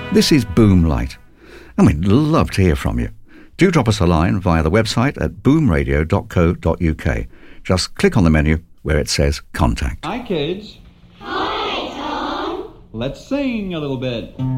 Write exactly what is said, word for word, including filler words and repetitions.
This is Boomlight, and we'd love to hear from you. Do drop us a line via the website at boom radio dot co dot uk. Just click on the menu where it says Contact. Hi, kids. Hi, Tom. Let's sing a little bit.